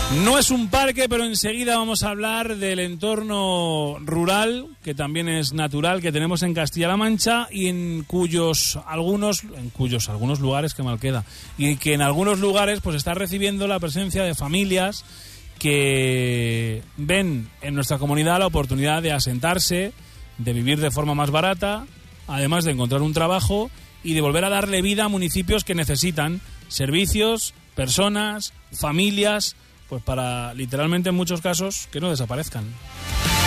No es un parque, pero enseguida vamos a hablar del entorno rural, que también es natural, que tenemos en Castilla-La Mancha y en cuyos algunos lugares, que mal queda, y que en algunos lugares pues está recibiendo la presencia de familias que ven en nuestra comunidad la oportunidad de asentarse, de vivir de forma más barata, además de encontrar un trabajo y de volver a darle vida a municipios que necesitan servicios, personas, familias, pues para, literalmente en muchos casos, que no desaparezcan.